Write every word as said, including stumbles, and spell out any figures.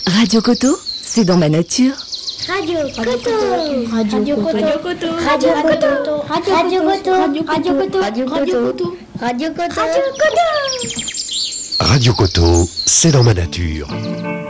Radio Coto, c'est dans ma nature. Radio Coto. Radio Coto. Radio Coto. Radio Coto. Radio Coto. Radio Coto. Radio Coto. Radio Coto. Radio Coto. Radio Coto, c'est dans ma nature.